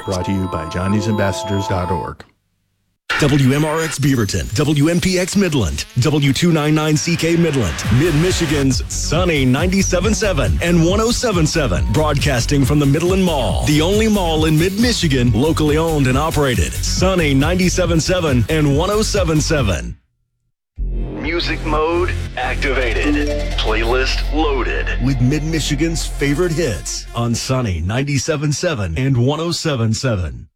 Brought to you by johnny'sambassadors.org. WMRX Beaverton, WMPX Midland, W299CK Midland, Mid-Michigan's Sunny 97.7 and 107.7, broadcasting from the Midland Mall, the only mall in Mid-Michigan, locally owned and operated. Sunny 97.7 and 107.7. Music mode activated. Playlist loaded with Mid-Michigan's favorite hits on Sunny 97.7 and 107.7.